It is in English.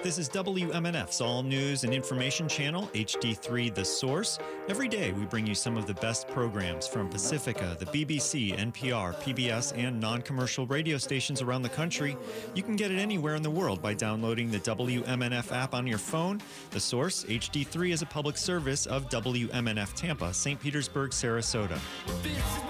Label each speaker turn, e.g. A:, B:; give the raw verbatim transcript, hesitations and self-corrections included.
A: This is W M N F's All News and Information Channel, H D three The Source. Every day we bring you some of the best programs from Pacifica, the B B C, N P R, P B S, and non-commercial radio stations around the country. You can get it anywhere in the world by downloading the W M N F app on your phone. The Source, H D three, is a public service of W M N F Tampa, Saint Petersburg, Sarasota.